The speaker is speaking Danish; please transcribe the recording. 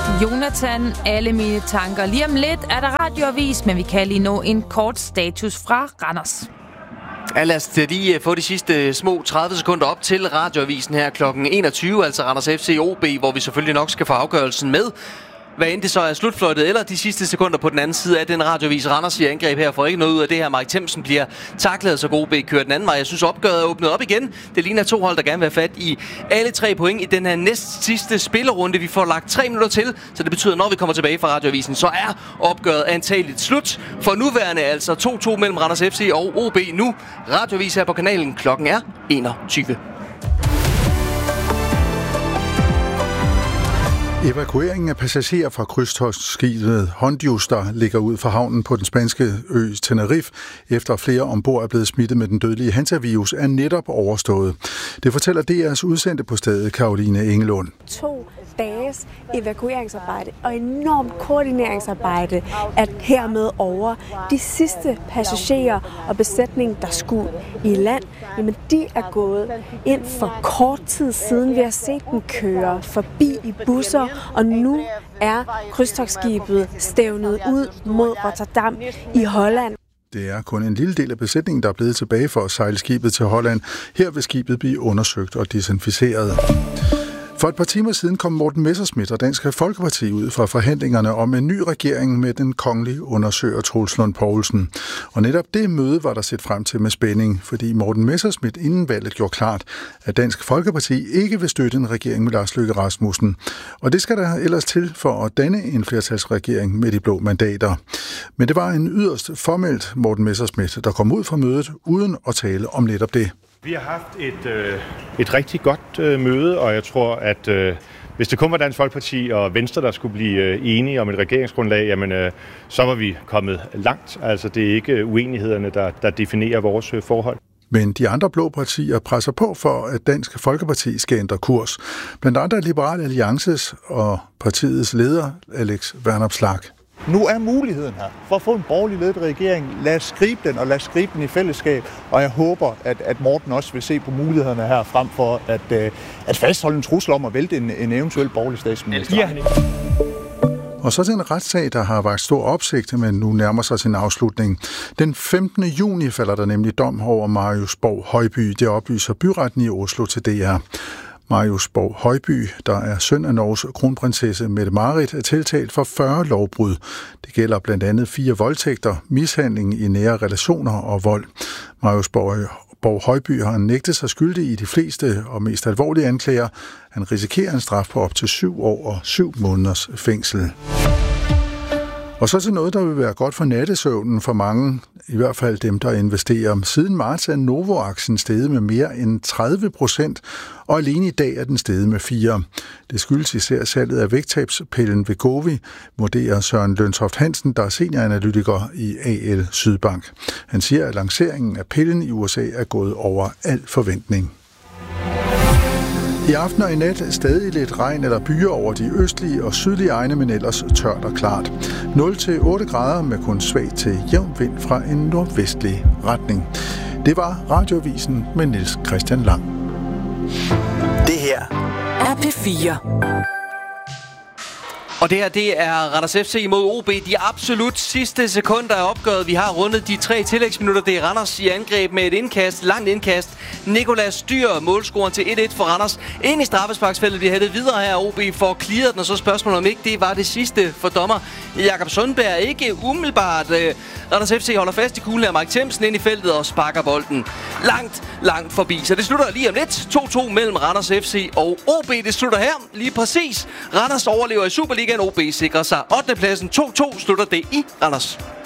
Jonathan, alle mine tanker. Lige om lidt er der radioavis, men vi kan lige nå en kort status fra Randers. Ja, lad os lige få de sidste små 30 sekunder op til radioavisen her kl. 21, altså Randers FC OB, hvor vi selvfølgelig nok skal få afgørelsen med. Hvad end det så er slutfløjtet eller de sidste sekunder på den anden side af den radioavis. Randers siger angreb her for ikke noget ud af det her. Mike Themsen bliver taklet, så OB kører den anden vej. Jeg synes opgøret er åbnet op igen. Det ligner to hold, der gerne vil have fat i alle 3 point i den her næst sidste spillerunde. Vi får lagt 3 minutter til, så det betyder, når vi kommer tilbage fra radioavisen, så er opgøret antageligt slut. For nuværende altså 2-2 mellem Randers FC og OB nu. Radioavis her på kanalen. Klokken er 21. Evakueringen af passagerer fra krydstogtskibet Hondius, der ligger ud for havnen på den spanske ø Tenerife, efter flere ombord er blevet smittet med den dødelige hantavirus, er netop overstået. Det fortæller DR's udsendte på stedet, Caroline Engelund. 2 dages evakueringsarbejde og enormt koordineringsarbejde er hermed over. De sidste passagerer og besætning, der skulle i land, jamen de er gået ind for kort tid siden. Vi har set dem køre forbi i busser, og nu er krydstogtskibet stævnet ud mod Rotterdam i Holland. Det er kun en lille del af besætningen, der er blevet tilbage for at sejle skibet til Holland. Her vil skibet blive undersøgt og desinficeret. For et par timer siden kom Morten Messerschmidt og Dansk Folkeparti ud fra forhandlingerne om en ny regering med den kongelige undersøger Troels Lund Poulsen. Og netop det møde var der set frem til med spænding, fordi Morten Messerschmidt inden valget gjorde klart, at Dansk Folkeparti ikke vil støtte en regering med Lars Løkke Rasmussen. Og det skal der ellers til for at danne en flertalsregering med de blå mandater. Men det var en yderst formelt Morten Messerschmidt, der kom ud fra mødet uden at tale om netop det. Vi har haft et rigtig godt møde, og jeg tror, at hvis det kun var Dansk Folkeparti og Venstre, der skulle blive enige om et regeringsgrundlag, jamen, så var vi kommet langt. Altså, det er ikke uenighederne, der definerer vores forhold. Men de andre blå partier presser på for, at Dansk Folkeparti skal ændre kurs. Blandt andre Liberal Alliances og partiets leder, Alex Vanopslagh. Nu er muligheden her for at få en borgerlig ledet regering. Lad os gribe den, og lad os gribe den i fællesskab. Og jeg håber, at Morten også vil se på mulighederne her, frem for at fastholde en trussel om at vælte en eventuel borgerlig statsminister. Og så til en retssag, der har vakt stor opsigt, men nu nærmer sig sin afslutning. Den 15. juni falder der nemlig dom over Marius Borg Højby. Det oplyser byretten i Oslo til DR. Marius Borg Højby, der er søn af Norges kronprinsesse Mette-Marit, er tiltalt for 40 lovbrud. Det gælder blandt andet 4 voldtægter, mishandling i nære relationer og vold. Marius Borg Højby har nægtet sig skyldig i de fleste og mest alvorlige anklager. Han risikerer en straf på op til 7 år og 7 måneders fængsel. Og så til noget, der vil være godt for nattesøvnen for mange, i hvert fald dem, der investerer. Siden marts er Novo-aktien steget med mere end 30%, og alene i dag er den steget med 4%. Det skyldes især salget af vægttabspillen Wegovy, vurderer Søren Løntoft Hansen, der er senioranalytiker i AL Sydbank. Han siger, at lanceringen af pillen i USA er gået over al forventning. I aften og i nat stadig lidt regn eller byer over de østlige og sydlige egne, men ellers tørt og klart. 0-8 grader med kun svag til jævn vind fra en nordvestlig retning. Det var Radioavisen med Niels Christian Lang. Det her er P4. Og det her, det er Randers FC mod OB. De absolut sidste sekunder af opgøret. Vi har rundet de 3 tillægsminutter. Det er Randers i angreb med et indkast, langt indkast. Nicolas Styr, målscoren til 1-1 for Randers. Ind i straffesparksfeltet, de hættede videre her. OB får clearet den, og så spørgsmålet om ikke det var det sidste for dommer Jakob Sundberg. Ikke umiddelbart. Randers FC holder fast i kuglen af Mike Themsen ind i feltet og sparker bolden langt forbi. Så det slutter lige om lidt. 2-2 mellem Randers FC og OB. Det slutter her lige præcis. Randers overlever i Superligaen. OB sikrer sig 8. pladsen. 2-2 slutter det i Randers.